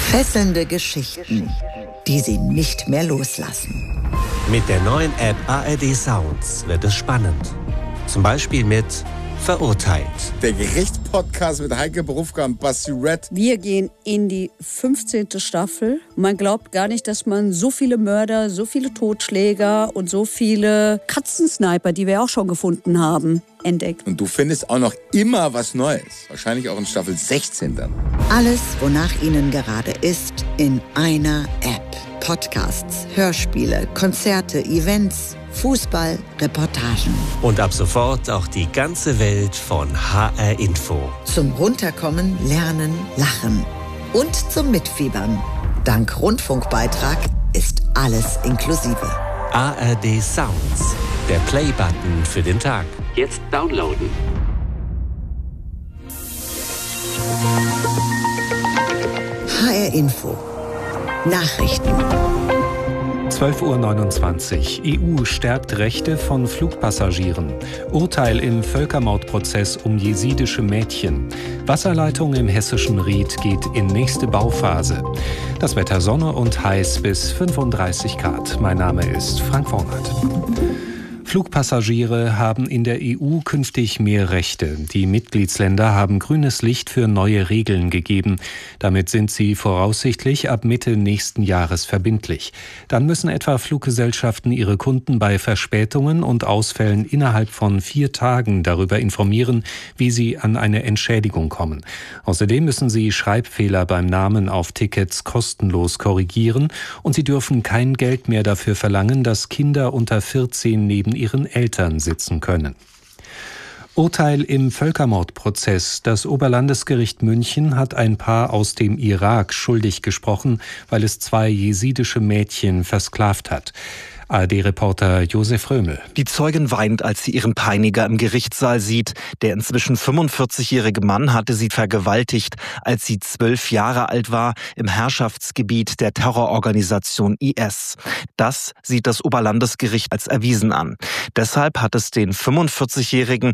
Fesselnde Geschichten, die Sie nicht mehr loslassen. Mit der neuen App ARD Sounds wird es spannend. Zum Beispiel mit Verurteilt. Der Gerichtspodcast mit Heike Berufka und Basti Red. Wir gehen in die 15. Staffel. Man glaubt gar nicht, dass man so viele Mörder, so viele Totschläger und so viele Katzensniper, die wir auch schon gefunden haben, entdeckt. Und du findest auch noch immer was Neues. Wahrscheinlich auch in Staffel 16 dann. Alles, wonach Ihnen gerade ist, in einer App. Podcasts, Hörspiele, Konzerte, Events, Fußball, Reportagen. Und ab sofort auch die ganze Welt von HR Info. Zum Runterkommen, Lernen, Lachen und zum Mitfiebern. Dank Rundfunkbeitrag ist alles inklusive. ARD Sounds, der Play-Button für den Tag. Jetzt downloaden. HR Info. Nachrichten. 12:29 Uhr. EU stärkt Rechte von Flugpassagieren. Urteil im Völkermordprozess um jesidische Mädchen. Wasserleitung im hessischen Ried geht in nächste Bauphase. Das Wetter Sonne und heiß bis 35 Grad. Mein Name ist Frank Wornert. Flugpassagiere haben in der EU künftig mehr Rechte. Die Mitgliedsländer haben grünes Licht für neue Regeln gegeben. Damit sind sie voraussichtlich ab Mitte nächsten Jahres verbindlich. Dann müssen etwa Fluggesellschaften ihre Kunden bei Verspätungen und Ausfällen innerhalb von 4 Tagen darüber informieren, wie sie an eine Entschädigung kommen. Außerdem müssen sie Schreibfehler beim Namen auf Tickets kostenlos korrigieren und sie dürfen kein Geld mehr dafür verlangen, dass Kinder unter 14 neben ihren Eltern sitzen können. Urteil im Völkermordprozess. Das Oberlandesgericht München hat ein Paar aus dem Irak schuldig gesprochen, weil es 2 jesidische Mädchen versklavt hat. ARD-Reporter Josef Römel. Die Zeugin weint, als sie ihren Peiniger im Gerichtssaal sieht. Der inzwischen 45-jährige Mann hatte sie vergewaltigt, als sie 12 Jahre alt war, im Herrschaftsgebiet der Terrororganisation IS. Das sieht das Oberlandesgericht als erwiesen an. Deshalb hat es den 45-Jährigen